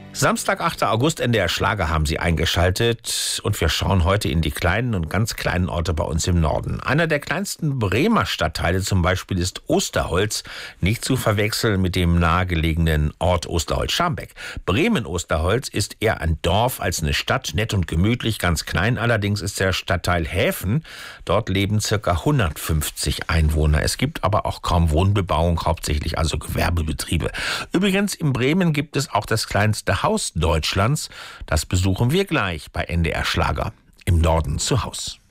Samstag, 8. August, NDR Schlager haben Sie eingeschaltet und wir schauen heute in die kleinen und ganz kleinen Orte bei uns im Norden. Einer der kleinsten Bremer Stadtteile zum Beispiel ist Osterholz, nicht zu verwechseln mit dem nahegelegenen Ort Osterholz-Scharmbeck. Bremen-Osterholz ist eher ein Dorf als eine Stadt, nett und gemütlich, ganz klein. Allerdings ist der Stadtteil Häfen, dort leben ca. 150 Einwohner. Es gibt aber auch kaum Wohnbebauung, hauptsächlich also Gewerbebetriebe. Übrigens, in Bremen gibt es auch das kleinste Haus Deutschlands. Das besuchen wir gleich bei NDR Schlager im Norden zu Haus.